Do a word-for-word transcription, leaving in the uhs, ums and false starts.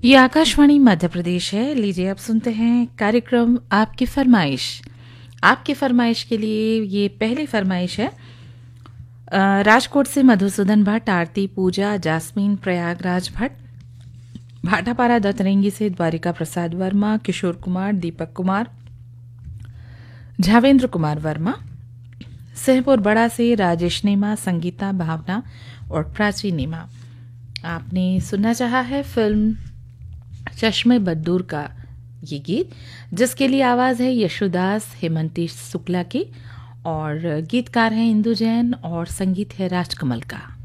ये आकाशवाणी मध्य प्रदेश है। लीजिए अब सुनते हैं कार्यक्रम आपकी फरमाइश। आपकी फरमाइश के लिए ये पहली फरमाइश है अ, राजकोट से मधुसूदन भट्ट, आरती, पूजा, जास्मीन, प्रयागराज भट्ट, भाटापारा दतरंगी से द्वारिका प्रसाद वर्मा, किशोर कुमार, दीपक कुमार, झावेंद्र कुमार वर्मा, सहपुर बड़ा से राजेश नेमा, संगीता, भावना और प्राची नेमा। आपने सुनना चाहा है फिल्म चश्मे बद्दूर का ये गीत, जिसके लिए आवाज़ है यशोदास हेमंती शुक्ला की और गीतकार हैं इंदु जैन और संगीत है राजकमल का।